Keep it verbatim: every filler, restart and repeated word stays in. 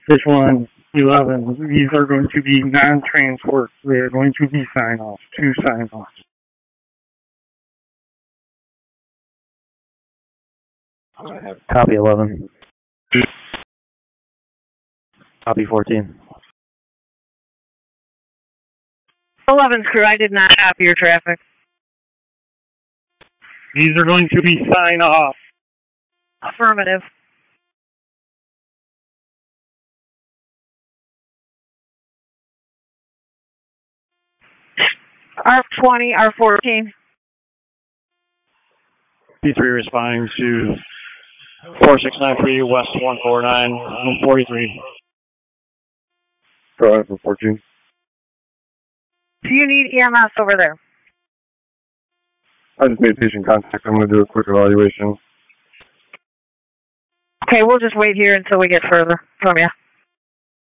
Fish one, eleven, these are going to be non-transport. They are going to be sign-offs, two sign-offs. Copy eleven. Copy fourteen. eleven's crew, I did not copy your traffic. These are going to be sign-offs. Affirmative. R twenty, R fourteen. P three responding to four six nine three West one four nine, forty-three. Go ahead for fourteen. Do you need E M S over there? I just made patient contact. I'm going to do a quick evaluation. Okay, we'll just wait here until we get further from you.